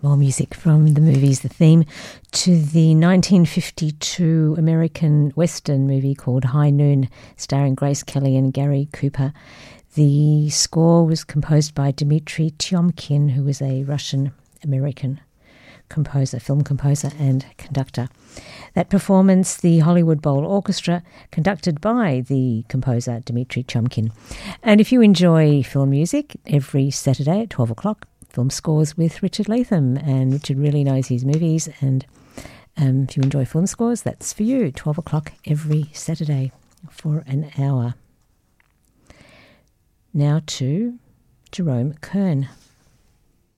More music from the movies, the theme to the 1952 American Western movie called High Noon, starring Grace Kelly and Gary Cooper. The score was composed by Dmitry Tiomkin, who was a Russian-American composer, film composer and conductor. That performance, the Hollywood Bowl Orchestra, conducted by the composer Dmitry Tiomkin. And if you enjoy film music, every Saturday at 12 o'clock, Film Scores with Richard Latham, and Richard really knows his movies, and if you enjoy film scores, that's for you, 12 o'clock every Saturday for an hour. Now to Jerome Kern.